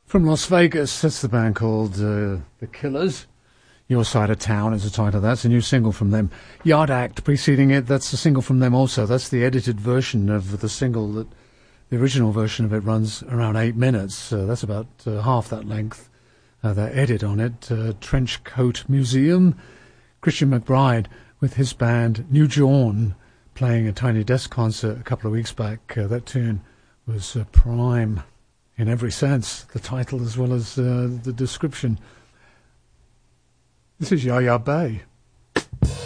From Las Vegas, that's the band called The Killers. Your Side of Town is the title. That's a new single from them. Yard Act preceding it, that's a single from them also. That's the edited version of the single. That the original version of it runs around 8 minutes. That's about half that length. Their edit on it, Trench Coat Museum. Christian McBride with his band New Dawn playing a Tiny Desk concert a couple of weeks back. That tune was prime in every sense, the title as well as the description. This is Yaya Bay.